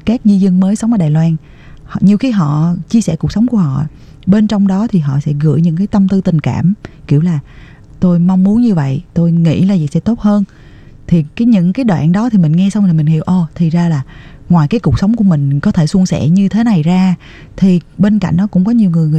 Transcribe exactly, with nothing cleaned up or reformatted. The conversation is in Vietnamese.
các di dân mới sống ở Đài Loan, họ, nhiều khi họ chia sẻ cuộc sống của họ, bên trong đó thì họ sẽ gửi những cái tâm tư tình cảm, kiểu là tôi mong muốn như vậy, tôi nghĩ là gì sẽ tốt hơn. Thì cái những cái đoạn đó thì mình nghe xong thì mình hiểu, ồ, thì ra là ngoài cái cuộc sống của mình có thể suôn sẻ như thế này ra, thì bên cạnh đó cũng có nhiều người